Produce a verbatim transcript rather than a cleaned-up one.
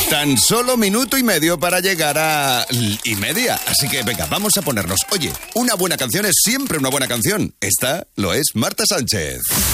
Tan solo minuto y medio para llegar a... y media. Así que venga, vamos a ponernos. Oye, una buena canción es siempre una buena canción. Esta lo es Marta Sánchez.